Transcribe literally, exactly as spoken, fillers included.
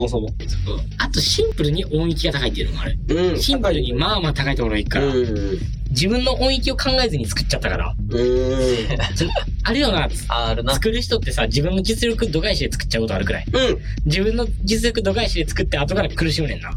もそも。 そう。あとシンプルに音域が高いっていうのもある。 うん。 シンプルにまあまあ高いところに行くから、 うん。 自分の音域を考えずに作っちゃったから。 うーん。 あるよな。 あ、あるな。 作る人ってさ、自分の実力度外視で作っちゃうことあるくらい。 うん。 自分の実力度外視で作って後から苦しむねんな。